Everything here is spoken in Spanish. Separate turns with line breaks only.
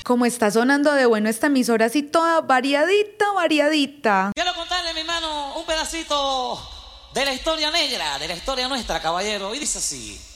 Como está sonando de bueno esta emisora así toda variadita, variadita.
Quiero contarle, mi hermano, un pedacito de la historia negra, de la historia nuestra, caballero. Y dice así.